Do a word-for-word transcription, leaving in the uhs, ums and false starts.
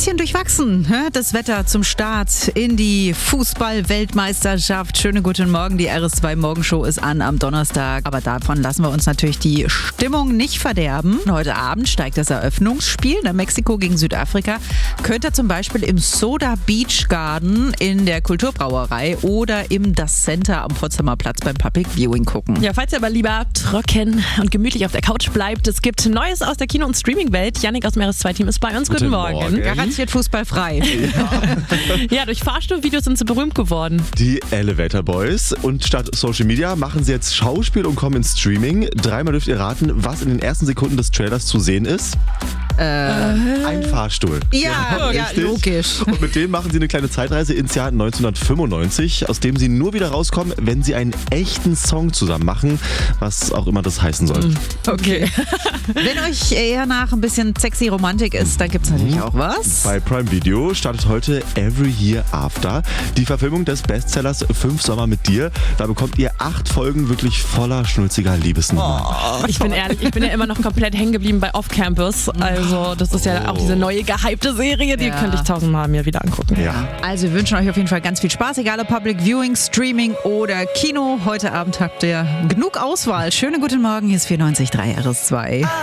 bisschen durchwachsen, das Wetter zum Start in die Fußball-Weltmeisterschaft. Schönen guten Morgen, die R S zwei Morgenshow ist an am Donnerstag. Aber davon lassen wir uns natürlich die Stimmung nicht verderben. Heute Abend steigt das Eröffnungsspiel, Mexiko gegen Südafrika. Könnt ihr zum Beispiel im Soda Beach Garden in der Kulturbrauerei oder im Das Center am Potsdamer Platz beim Public Viewing gucken. Ja, falls ihr aber lieber trocken und gemütlich auf der Couch bleibt, es gibt Neues aus der Kino- und Streaming-Welt. Yannick aus dem R S zwei Team ist bei uns. Guten, Guten Morgen. Morgen. Garantiert fußballfrei. Ja, ja, durch Fahrstuhlvideos sind sie berühmt geworden. Die Elevator Boys. Und statt Social Media machen sie jetzt Schauspiel und kommen ins Streaming. Dreimal dürft ihr raten, was in den ersten Sekunden des Trailers zu sehen ist. Äh, Ein Fahrstuhl. ja, ja, richtig. logisch. Und mit dem machen sie eine kleine Zeitreise ins Jahr neunzehnhundertfünfundneunzig, aus dem sie nur wieder rauskommen, wenn sie einen echten Song zusammen machen, was auch immer das heißen soll. Okay. Wenn euch eher nach ein bisschen sexy Romantik ist, dann gibt es natürlich auch was. Bei Prime Video startet heute Every Year After, die Verfilmung des Bestsellers Fünf Sommer mit dir. Da bekommt ihr acht Folgen wirklich voller schnulziger Liebesnummern. Oh, ich bin ehrlich, ich bin ja immer noch komplett hängen geblieben bei Off Campus. Also das ist ja Oh. auch diese neue gehypte Serie, die Ja. könnte ich tausendmal mir wieder angucken. Ja. Also wir wünschen euch auf jeden Fall ganz viel Spaß, egal ob Public Viewing, Streaming oder Kino. Heute Abend habt ihr genug Auswahl. Schönen guten Morgen, hier ist vierundneunzig Komma drei R S zwei.